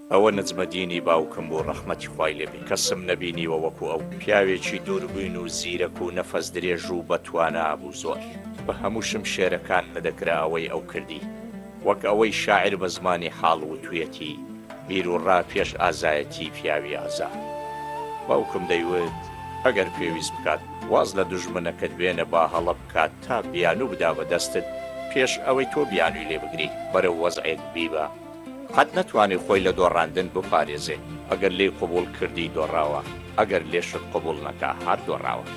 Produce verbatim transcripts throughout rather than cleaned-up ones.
ئەوە نەجمەدینی باوکم بوو ڕەحمەتی خوای لێبێ کەسم نەبینیوە وەکو ئەو پیاوێکی دووربین و زیرەک و نەفەس درێژ و بەتوانە بوو زۆر بە هەموو شمشێرەکان نەدەکرا ئەوەی ئەو کردی وەک ئەوەی شاعر بە زمانی حاڵ و توێتی بیر و ڕا پێش ئازایەتی پیاوی ئازا باوکم دەیوت ئەگەر پێویست بکات واز لە دوژمنەکەت بێنە با هەڵە بکات تا بیانوو بدا بە دەستت پێش ئەوەی تۆ بیانووی لێ بگری بەرەو وەزعێک بیبە قەت نەتوانێت خۆی لە دۆڕاندن بپارێزێ ئەگەر لێی قبوڵ کردی دۆڕاوە ئەگەر لێشت قبوڵ نەکا هەر دۆڕاوە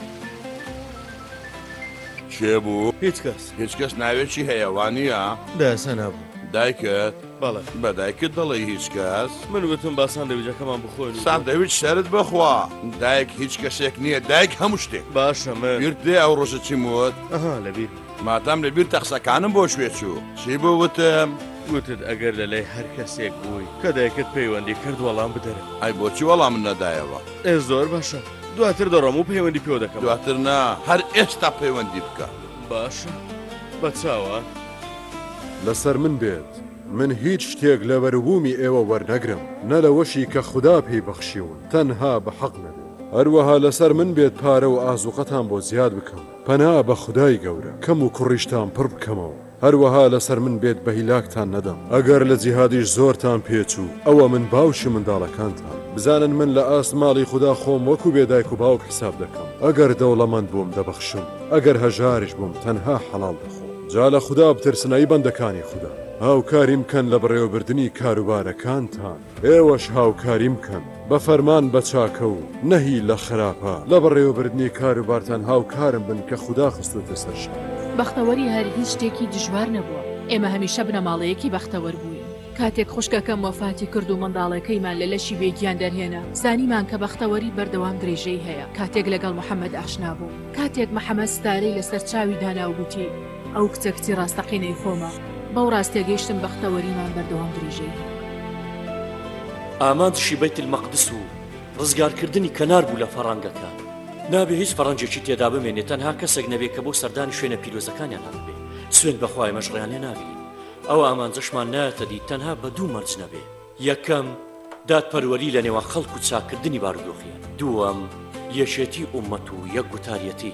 چێ بوو؟ هیچ کەس هیچ کەس ناوێکی هەیەوانیە؟ داسە نابوو دایکت؟ بەڵێ بە دایکت دەڵێ هیچ کەس؟ من وتم با ساندویجەکەمان بخۆین ساندویچ سەرت بخوا دایک هیچ کەسێک نییە دایک هەموو شتێک باشە من بیرت دێ ئەو ڕۆژە چی موت؟ ئەها لەبیر ماتام لەبیر تەقسەکانم بۆ شوێ چوو چی بۆ وتم؟ وتت ئەگەر لە لای هەر کەسێک بووی کە دایکت پەیوەندی کرد وەڵام بدەرە ئەی بۆچی وەڵام من نەدایەوە؟ ئێ زۆر باشە دواتر دەڕۆم و پەیوەندی پێوە دەکەم دواتر نا هەر ئێستا پەیوەندی بکە باشە بە چاوە لەسەر من بێت من هیچ شتێک لە بەربوومی ئێوە وەرنەگرم نە لەوەشی کە خوددا پێی بەخشیون تەنها بە حەق نەبێت هەروەها لەسەر من بێت پارە و ئازوقەتان بۆ زیاد بکەم پەنا بە خودای گەورە کەم و کوڕیشتان پڕ بکەمەوە هەروەها لەسەر من بێت بە هیلاکتان نەدەم ئەگەر لە جیهادیش زۆرتان پێچوو ئەوە من باوشی منداڵەکانتان بزانن من لە ئاسماڵی خوددا خۆم وەکو بێدایک و باوک حساب دەکەم ئەگەر دەوڵەمەند بووم دەبەخشم ئەگەر هەژارش بووم تەنها حەڵال دەخۆم جا لە خوددا بترسنایی بەندەکانی خوددا هاوکاری بکەن لە بڕێوەبردننی کاروبارەکانتان ئێوەش هاوکاری بکەن بە فەرمان بە چاکە و نەهی لە خراپە لە بڕێوەبردننی کاروبارتان هاوکارم بن کە خوددا خستوتە سەرشان بەختەوەری هەر هیچ شتێکی دژوار نەبووە ئێمە هەمیشە بنەماڵەیەکی بەختەوەر بووین کاتێک خوشکەکەم وەفاتی کرد و منداڵەکەیمان لە لەشی بێگیان دەرهێنا زانیمان کە بەختەوەری بەردەوام درێژەی هەیە کاتێک لەگەڵ محەممەد ئاشنا بوو کاتێک محەممەد ستارەی لەسەر چاوی داناوگوتی ئەو کچە کچی ڕاستەقینەی خۆمە بەو ڕاستێگەیشتم بەختەوەریمان بەردەوام درێژەی ئامادشی بەیت المەقدس و ڕزگارکردنی کەنار بوو لە فەڕەنگەکە نابێ هیچ فەڕەنجێکی تێدا بمێنێت تەنها کەسێک نەبێت کە بۆ سەردانی شوێنە پیرۆزەکانیان هەبێ سوێن بەخوای مەشڕیان لێ ناوین ئەو ئامانجەشمان نایەتە دی تەنها بە دوو مەرج نەبێ یەکەم دادپەروەری لە نێوان خەڵک و چاکردنی بارودۆخیان دووەم یەشێتی ئومەت و یەک گوتارەتی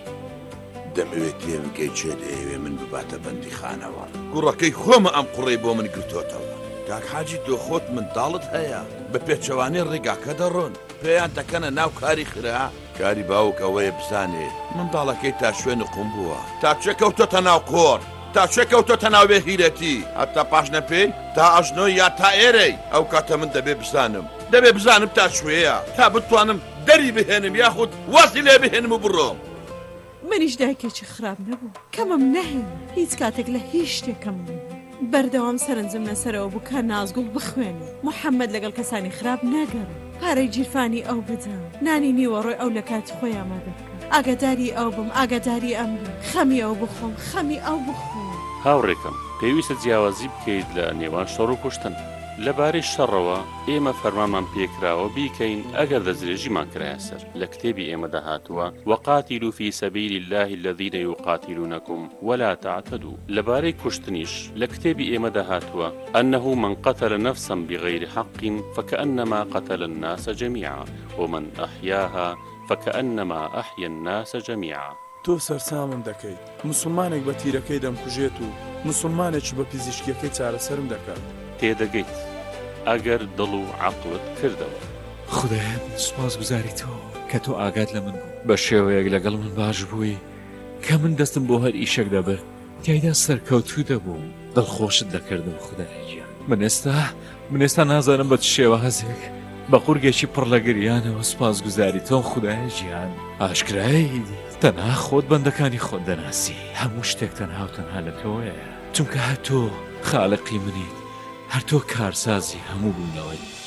دەمەوێت لێ بگەی چێ دەیەوێ من بباتە بەندی خانەوە کوڕەکەی خۆمە ئەم قوڕەی بۆ من گرتوتەوە کاک حاجی تۆ خۆت منداڵت هەیە بە پێچەوانەی ڕێگاکە دەڕۆن پێیان دەکەنە ناو کاری خرا کاری باوک ئەوەیە بزانێ منداڵەکەی تا شوێنە قوم بووە تا چێ کەوتۆتە ناو قۆر تا چێ کەوتۆتە ناو بێهیرەتی هەتا پاشنە پێی تا ئەژنۆ یا تا ئێرەی ئەو کاتە من دەبێ بزانم دەبێ بزانم تا شوێیە تا بتوانم دەری بهێنم یاخود وەزی لێ بهێنم و بڕۆم منیش دایکێکی خراپ نەبوو کەمم نەهێن هیچ کاتێک لە هیچ شتێکم بەردەوام سەرنجم لەسەرەوە بوو کە نازگوڵ بخوێنم محەممەد لەگەڵ کەسانی خراپ ناگەڕ پارەی جیرفانی ئەو بدەم نانی نیوەڕۆی ئەو لە کاتی خۆی ئامادە بکە ئاگاداری ئەو بم ئاگاداری ئەم خەمی ئەو بخۆم خەمی ئەو بخۆم هاوڕێکم پێویستە جیاوازی بکەیت لە نێوان شەڕ و کوشتن لەبارەی شەڕەوە ئێمە فەرمانمان پێکراوە بیکەین ئەگەر دەستدرێژیمان کرایە سەر لە کتێبی ئێمەدا هاتووە وقاتلوا في سبيل الله الذين يقاتلونكم ولا تعتدوا لەبارەی کوشتنیش لە کتێبی ئێمەدا هاتووە أنه من قتل نفسا بغير حق فكأنما قتل الناس جميعا ومن أحياها فكأنما أحيا الناس جميعا تۆ سەرسامم دەکەیت مسلمانێک بە تیرەکەی دەمکوژێت و مسلمانێکی بە پزیشکیەکەی چارەسەرم دەکات تێدەگەیت ئەگەر دڵ و عەقڵت کردەوە خودایە سوپاس گوزاری تۆ کە تۆ ئاگات لە من بوو بە شێوەیەک لەگەڵ من باش بووی کە من دەستم بۆ هەر ئیشێک دەبێت تیایدا سەرکەوتوو دەبووم دڵخۆشت دەکردم خودای گیان من ئێستا من ئێستا نازانم بە چ شێوە هەزێک بە قورگێکی پڕ لە گریانەوە سوپاس گوزاری تۆ خودای گیان ئاشکرایی تەنها خۆت بەندەکانی خۆت دەناسی هەموو شتێک تەنها و تەنها لە تۆیە چونکە هەر تۆ خالقی منیت هەر تۆ کارسازی هەموو بوونەوەی